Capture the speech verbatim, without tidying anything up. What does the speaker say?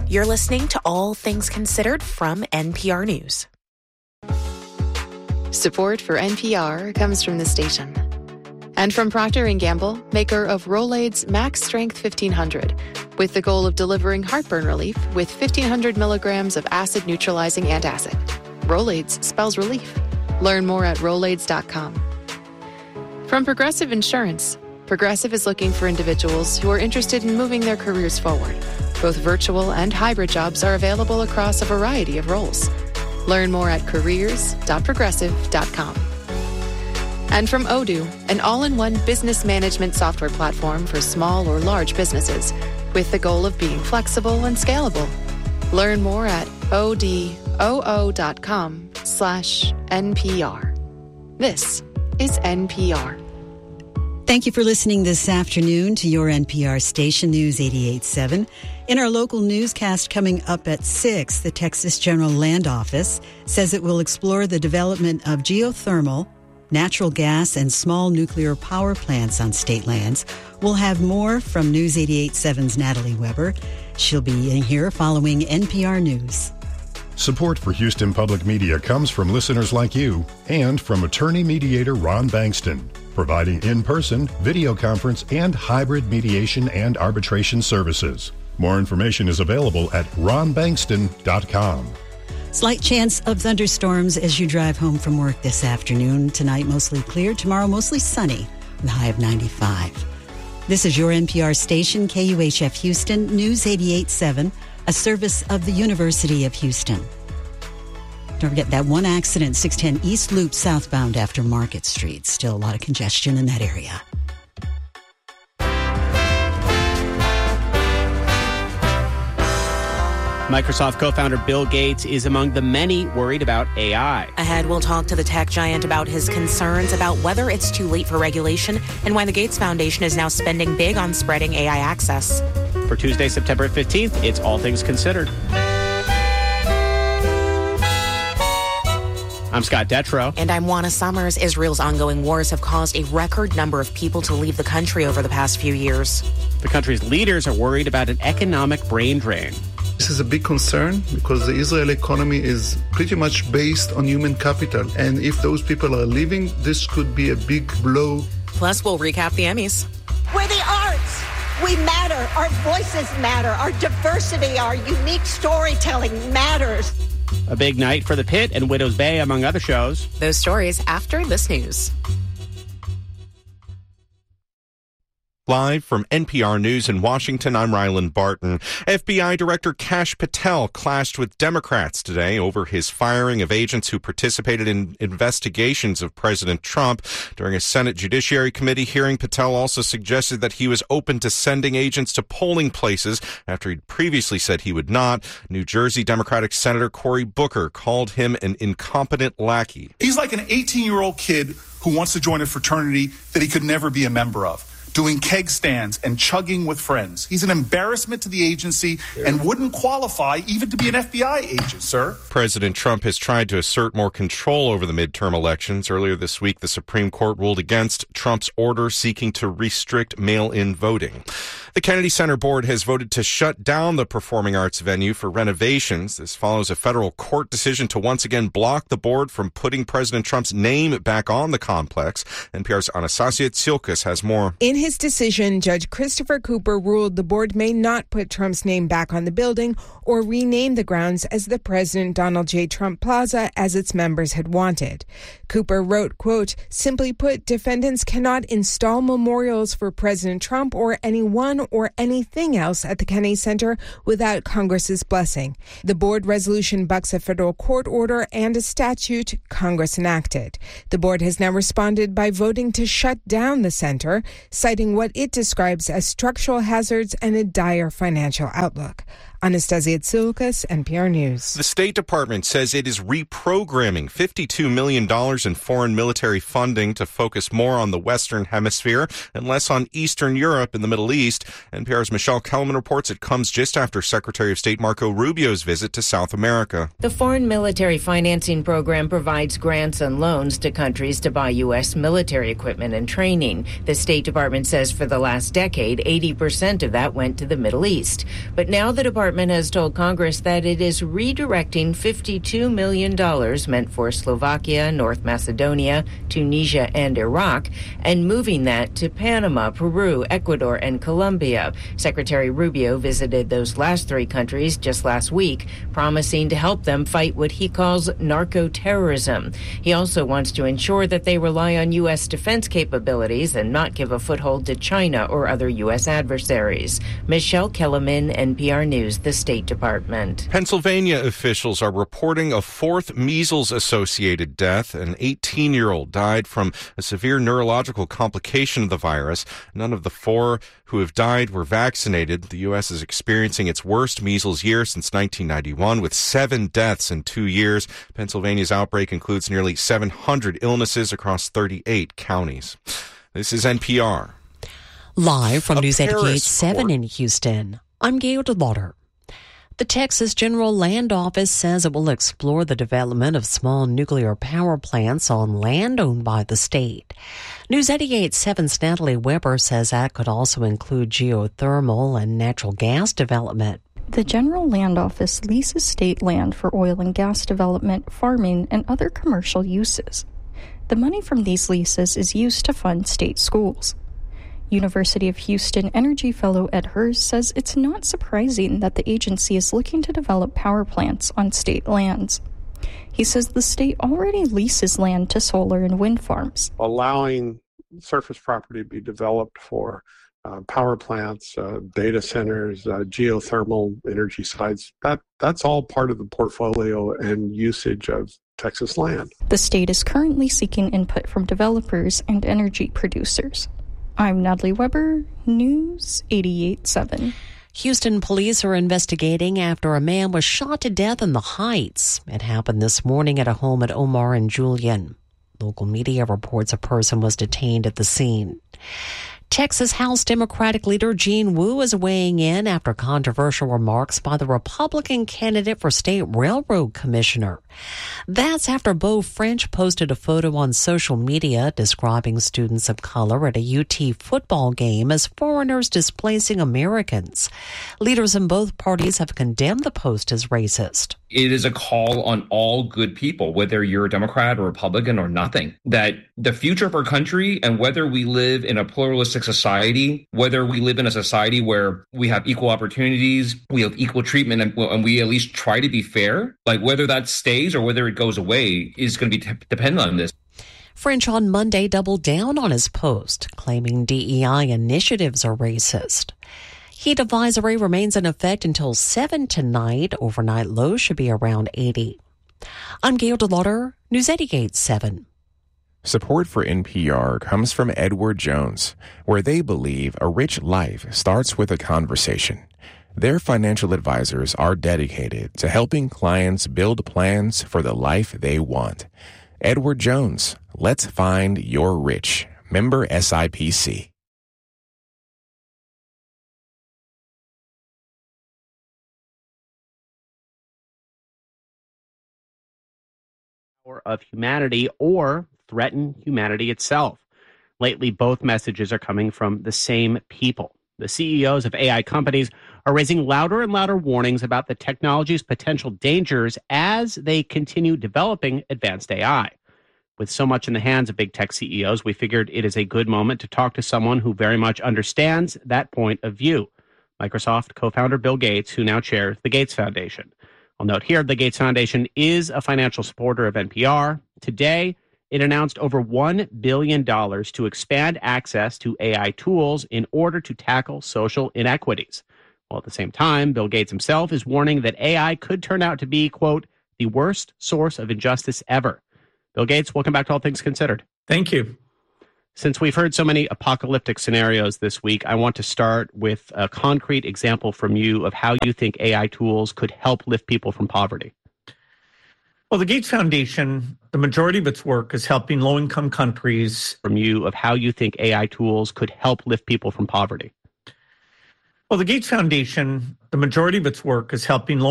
You're listening to All Things Considered from N P R News. Support for N P R comes from the station. And from Procter and Gamble, maker of Rolaids Max Strength fifteen hundred, with the goal of delivering heartburn relief with fifteen hundred milligrams of acid-neutralizing antacid. Rolaids spells relief. Learn more at Rolaids dot com. From Progressive Insurance, Progressive is looking for individuals who are interested in moving their careers forward. Both virtual and hybrid jobs are available across a variety of roles. Learn more at careers dot progressive dot com. And from Odoo, an all-in-one business management software platform for small or large businesses, with the goal of being flexible and scalable. Learn more at odoo dot com slash N P R. This is N P R. Thank you for listening this afternoon to your N P R station, News eighty-eight point seven. In our local newscast coming up at six, the Texas General Land Office says it will explore the development of geothermal, natural gas, and small nuclear power plants on state lands. We'll have more from News eighty-eight point seven's Natalie Weber. She'll be in here following N P R News. Support for Houston Public Media comes from listeners like you and from attorney mediator Ron Bankston, providing in-person, video conference, and hybrid mediation and arbitration services. More information is available at ron bankston dot com. Slight chance of thunderstorms as you drive home from work this afternoon. Tonight, mostly clear. Tomorrow, mostly sunny with a high of ninety-five. This is your N P R station, K U H F Houston, News eighty-eight point seven, a service of the University of Houston. Don't forget that one accident, six ten East Loop southbound after Market Street. Still a lot of congestion in that area. Microsoft co-founder Bill Gates is among the many worried about A I. Ahead, we'll talk to the tech giant about his concerns about whether it's too late for regulation and why the Gates Foundation is now spending big on spreading A I access. For Tuesday, September fifteenth, it's All Things Considered. I'm Scott Detrow. And I'm Juana Summers. Israel's ongoing wars have caused a record number of people to leave the country over the past few years. The country's leaders are worried about an economic brain drain. This is a big concern because the Israeli economy is pretty much based on human capital. And if those people are leaving, this could be a big blow. Plus, we'll recap the Emmys. We're the arts. We matter. Our voices matter. Our diversity, our unique storytelling matters. A big night for The Pit and Widow's Bay, among other shows. Those stories after this news. Live from N P R News in Washington, I'm Ryland Barton. F B I Director Kash Patel clashed with Democrats today over his firing of agents who participated in investigations of President Trump. During a Senate Judiciary Committee hearing, Patel also suggested that he was open to sending agents to polling places after he'd previously said he would not. New Jersey Democratic Senator Cory Booker called him an incompetent lackey. He's like an eighteen-year-old kid who wants to join a fraternity that he could never be a member of, doing keg stands and chugging with friends. He's an embarrassment to the agency and wouldn't qualify even to be an F B I agent, sir. President Trump has tried to assert more control over the midterm elections. Earlier this week, the Supreme Court ruled against Trump's order seeking to restrict mail-in voting. The Kennedy Center Board has voted to shut down the performing arts venue for renovations. This follows a federal court decision to once again block the board from putting President Trump's name back on the complex. N P R's Anastasia Tsilkas has more. In his decision, Judge Christopher Cooper ruled the board may not put Trump's name back on the building or rename the grounds as the President Donald J. Trump Plaza as its members had wanted. Cooper wrote, quote, "Simply put, defendants cannot install memorials for President Trump or anyone or anything else at the Kennedy Center without Congress's blessing. The board resolution bucks a federal court order and a statute Congress enacted. The board has now responded by voting to shut down the center, citing what it describes as structural hazards and a dire financial outlook." Anastasia Tsilkas, N P R News. The State Department says it is reprogramming fifty-two million dollars in foreign military funding to focus more on the Western Hemisphere and less on Eastern Europe and the Middle East. N P R's Michelle Kelman reports it comes just after Secretary of State Marco Rubio's visit to South America. The Foreign Military Financing Program provides grants and loans to countries to buy U S military equipment and training. The State Department department says for the last decade, eighty percent of that went to the Middle East. But now the department has told Congress that it is redirecting fifty-two million dollars meant for Slovakia, North Macedonia, Tunisia, and Iraq, and moving that to Panama, Peru, Ecuador, and Colombia. Secretary Rubio visited those last three countries just last week, promising to help them fight what he calls narco-terrorism. He also wants to ensure that they rely on U S defense capabilities and not give a foothold to China or other U S adversaries. Michelle Kellerman, N P R News, the State Department. Pennsylvania officials are reporting a fourth measles-associated death. An eighteen-year-old died from a severe neurological complication of the virus. None of the four who have died were vaccinated. The U S is experiencing its worst measles year since nineteen ninety-one, with seven deaths in two years. Pennsylvania's outbreak includes nearly seven hundred illnesses across thirty-eight counties. This is N P R. Live from A News Paris eighty-eight seven court. in Houston, I'm Gail DeLauder. The Texas General Land Office says it will explore the development of small nuclear power plants on land owned by the state. News eighty-eight seven's Natalie Weber says that could also include geothermal and natural gas development. The General Land Office leases state land for oil and gas development, farming, and other commercial uses. The money from these leases is used to fund state schools. University of Houston Energy Fellow Ed Hers says it's not surprising that the agency is looking to develop power plants on state lands. He says the state already leases land to solar and wind farms. Allowing surface property to be developed for uh, power plants, uh, data centers, uh, geothermal energy sites, that, that's all part of the portfolio and usage of Texas land. The state is currently seeking input from developers and energy producers. I'm Natalie Weber, News eighty-eight seven. Houston police are investigating after a man was shot to death in the Heights. It happened this morning at a home at Omar and Julian. Local media reports a person was detained at the scene. Texas House Democratic leader Jean Wu is weighing in after controversial remarks by the Republican candidate for state railroad commissioner. That's after Beau French posted a photo on social media describing students of color at a U T football game as foreigners displacing Americans. Leaders in both parties have condemned the post as racist. It is a call on all good people, whether you're a Democrat or Republican or nothing, that the future of our country and whether we live in a pluralistic society, whether we live in a society where we have equal opportunities, we have equal treatment, and, and we at least try to be fair, like whether that stays or whether it goes away is going to be t- dependent on this. French on Monday doubled down on his post, claiming D E I initiatives are racist. Heat advisory remains in effect until seven tonight. Overnight lows should be around eighty. I'm Gail DeLauder, News eighty-eight seven. Support for N P R comes from Edward Jones, where they believe a rich life starts with a conversation. Their financial advisors are dedicated to helping clients build plans for the life they want. Edward Jones, let's find your rich. Member S I P C. Of humanity or threaten humanity itself. Lately, both messages are coming from the same people. The C E Os of A I companies are raising louder and louder warnings about the technology's potential dangers as they continue developing advanced A I. With so much in the hands of big tech C E Os, we figured it is a good moment to talk to someone who very much understands that point of view. Microsoft co-founder Bill Gates, who now chairs the Gates Foundation. I'll note here, the Gates Foundation is a financial supporter of N P R. Today, it announced over one billion dollars to expand access to A I tools in order to tackle social inequities. While at the same time, Bill Gates himself is warning that A I could turn out to be, quote, the worst source of injustice ever. Bill Gates, welcome back to All Things Considered. Thank you. Since we've heard so many apocalyptic scenarios this week, I want to start with a concrete example from you of how you think A I tools could help lift people from poverty. Well, the Gates Foundation, the majority of its work is helping low-income countries. From you of how you think A I tools could help lift people from poverty. Well, the Gates Foundation, the majority of its work is helping low